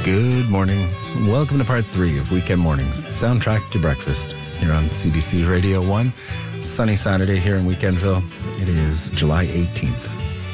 Good morning. Welcome to part 3 of Weekend Mornings, soundtrack to breakfast, here on CBC Radio 1. Sunny Saturday here in Weekendville. It is July 18th.